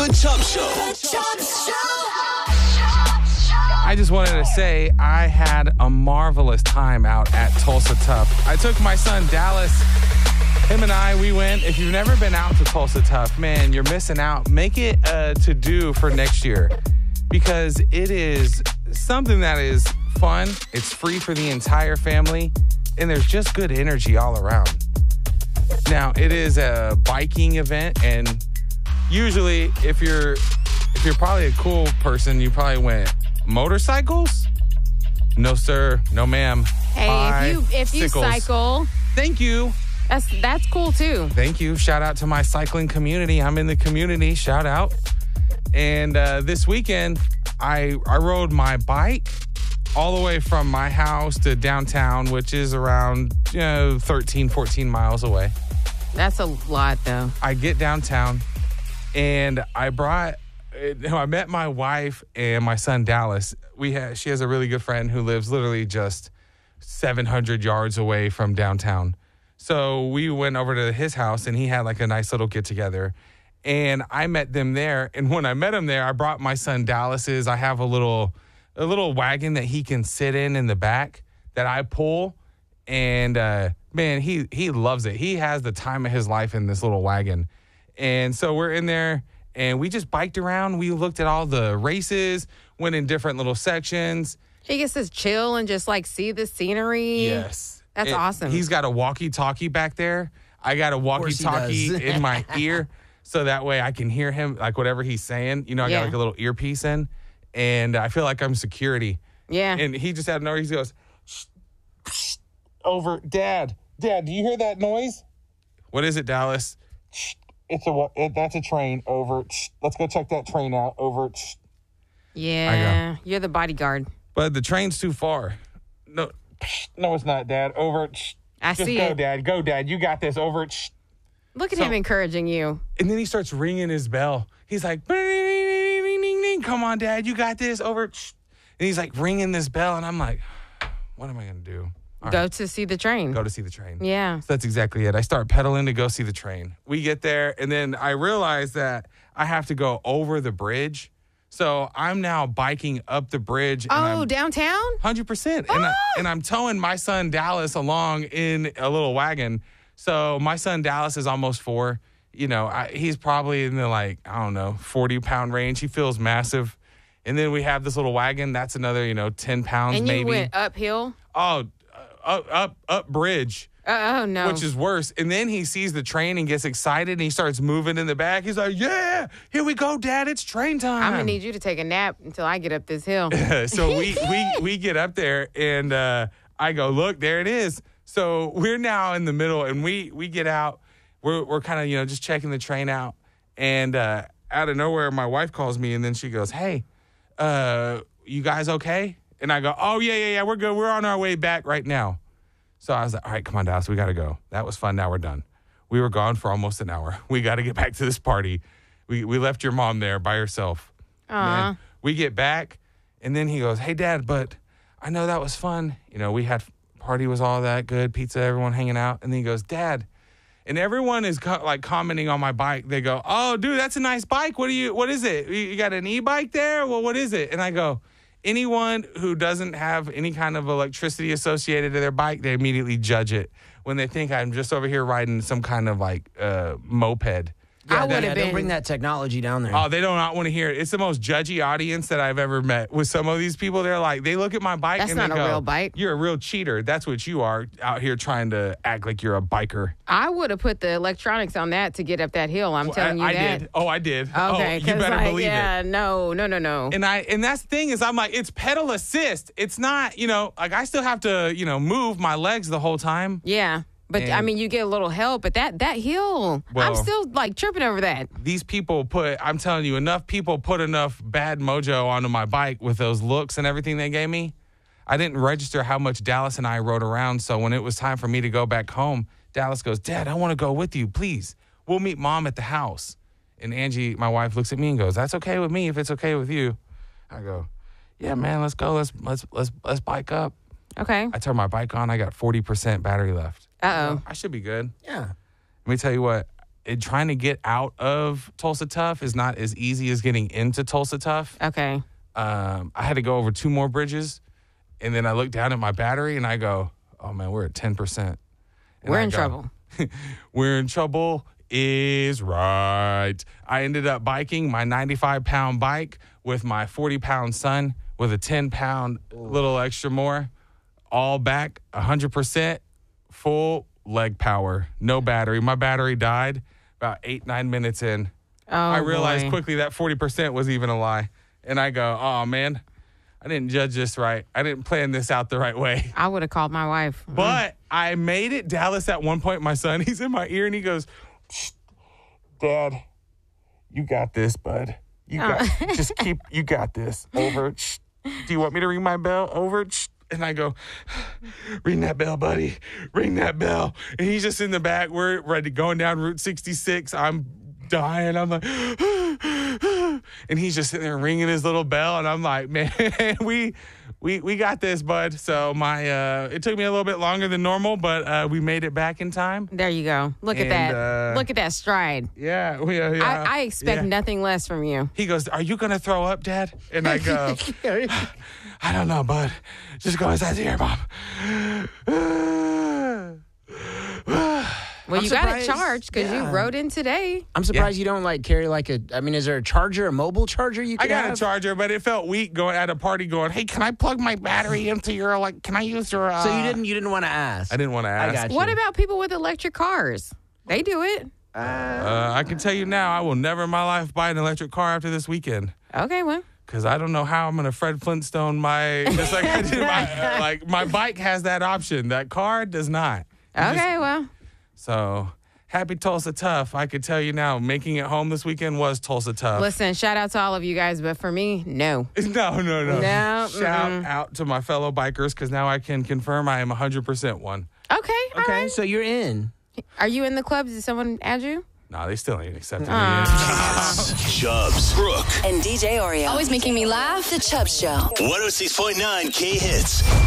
The Chop Show. I just wanted to say I had a marvelous time out at Tulsa Tough. I took my son Dallas. Him and we went. If you've never been out to Tulsa Tough, man, you're missing out. Make it to do for next year because it is something that is fun. It's free for the entire family, and there's just good energy all around. Now, it is a biking event, and usually if you're probably a cool person, you probably went motorcycles? No, sir. No, ma'am. Hey, if you cycle, thank you. That's cool too. Thank you. Shout out to my cycling community. I'm in the community. Shout out. And this weekend, I rode my bike all the way from my house to downtown, which is around 13, 14 miles away. That's a lot, though. I get downtown, and I met my wife and my son Dallas. She has a really good friend who lives literally just 700 yards away from downtown. So we went over to his house, and he had like a nice little get together. And I met them there. And when I met him there, I brought my son Dallas's. I have a little wagon that he can sit in the back that I pull. And man, he loves it. He has the time of his life in this little wagon. And so we're in there. And we just biked around. We looked at all the races, went in different little sections. He gets to chill and just like see the scenery. Yes. That's awesome. He's got a walkie-talkie back there. I got a walkie-talkie in my ear so that way I can hear him, like whatever he's saying. I got like a little earpiece in, and I feel like I'm security. Yeah. And he just had no, he goes, shh, shh, over, Dad, do you hear that noise? What is it, Dallas? Shh. That's a train. Over. Let's go check that train out. Over. Yeah, you're the bodyguard. But the train's too far. No, it's not, Dad. Over. I Just see go, it. Dad. Go, Dad. You got this. Over. Look at him encouraging you. And then he starts ringing his bell. He's like, ding, ding, ding, ding. Come on, Dad. You got this. Over. And he's like ringing this bell, and I'm like, what am I going to do? Go to see the train. Go to see the train. Yeah. So that's exactly it. I start pedaling to go see the train. We get there, and then I realize that I have to go over the bridge. So I'm now biking up the bridge. And downtown? 100%. And I'm towing my son Dallas along in a little wagon. So my son Dallas is almost 4. He's probably in the 40-pound range. He feels massive. And then we have this little wagon. That's another, 10 pounds maybe. And you went uphill? Oh, up bridge. Oh, no. Which is worse. And then he sees the train and gets excited, and he starts moving in the back. He's like, yeah, here we go, Dad. It's train time. I'm going to need you to take a nap until I get up this hill. So we get up there, and I go, look, there it is. So we're now in the middle, and we get out. We're kind of, just checking the train out. And out of nowhere, my wife calls me, and then she goes, hey, you guys okay? And I go, oh, yeah, we're good. We're on our way back right now. So I was like, all right, come on, Dallas, we got to go. That was fun. Now we're done. We were gone for almost an hour. We got to get back to this party. We left your mom there by herself. Man, we get back, and then he goes, hey, Dad, but I know that was fun. We had party was all that good, pizza, everyone hanging out. And then he goes, Dad, and everyone is commenting on my bike. They go, oh, dude, that's a nice bike. What is it? You got an e-bike there? Well, what is it? And I go, anyone who doesn't have any kind of electricity associated to their bike, they immediately judge it when they think I'm just over here riding some kind of moped. I would have been. Don't bring that technology down there. Oh, they do not want to hear it. It's the most judgy audience that I've ever met. With some of these people, they're like, they look at my bike That's and they not go, a real bike. You're a real cheater. That's what you are out here trying to act like you're a biker. I would have put the electronics on that to get up that hill. I'm telling you I that. did. Oh, I did. Okay, you better believe it. No. And that's the thing is I'm like, it's pedal assist. It's not, I still have to, move my legs the whole time. Yeah. But, you get a little help. But that hill, I'm still, tripping over that. These people I'm telling you, enough people put enough bad mojo onto my bike with those looks and everything they gave me. I didn't register how much Dallas and I rode around. So when it was time for me to go back home, Dallas goes, Dad, I want to go with you. Please. We'll meet Mom at the house. And Angie, my wife, looks at me and goes, that's okay with me if it's okay with you. I go, yeah, man, let's go. Let's bike up. Okay. I turned my bike on. I got 40% battery left. Uh-oh. I should be good. Yeah. Let me tell you what. trying to get out of Tulsa Tough is not as easy as getting into Tulsa Tough. Okay. I had to go over 2 more bridges, and then I looked down at my battery and I go, oh man, we're at 10%. And we're in trouble. We're in trouble is right. I ended up biking my 95-pound bike with my 40-pound son with a 10-pound little extra more, all back 100%, full leg power, no battery. My battery died about 8-9 minutes in. Oh, I realized boy. quickly that 40% was even a lie. And I go, oh, man, I didn't judge this right. I didn't plan this out the right way. I would have called my wife. But I made it. Dallas, at one point, my son, he's in my ear, and he goes, "Shh, Dad, you got this, bud. You got this. Over. Shh. Do you want me to ring my bell? Over. Shh." And I go, ring that bell, buddy. Ring that bell. And he's just in the back. We're ready going down Route 66. I'm dying. I'm like, and he's just sitting there ringing his little bell. And I'm like, man, we got this, bud. So it took me a little bit longer than normal, but we made it back in time. There you go. Look at that. Look at that stride. Yeah. I expect nothing less from you. He goes, are you going to throw up, Dad? And I go, I don't know, bud. Just go inside the air, Mom. Well, you got it charged because you rode in today. I'm surprised you don't carry is there a charger, a mobile charger you can I got a charger, but it felt weak going at a party going, hey, can I plug my battery into your, can I use your... So you didn't want to ask? I didn't want to ask. I got you. What about people with electric cars? They do it. I can tell you now, I will never in my life buy an electric car after this weekend. Okay, well. Because I don't know how I'm going to Fred Flintstone just like I did my bike has that option. That car does not. Well. So, happy Tulsa Tough. I could tell you now, making it home this weekend was Tulsa Tough. Listen, shout out to all of you guys, but for me, no. No. Shout out to my fellow bikers, because now I can confirm I am 100% one. Okay, all right. So you're in. Are you in the club? Did someone add you? No, they still ain't accepting me yet. Chubbs, Brooke, and DJ Oreo. Always making me laugh. The Chubbs Show. 106.9 K-Hits.